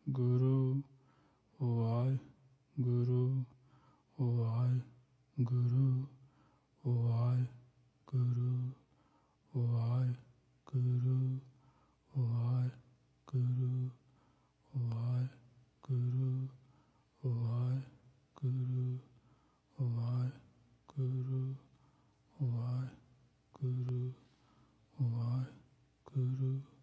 Guru, Vai Guru, Vai Guru, Vai Guru, Vai Guru, Vai Guru, Vai Guru, Vai Guru, Vai Guru, Vai Guru, Vai Guru.